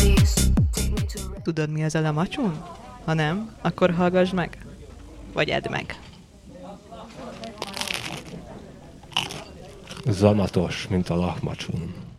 Tudod, mi az a lamacsun? Ha nem, akkor hallgass meg. Vagy edd meg. Zamatos, mint a lahmacsun.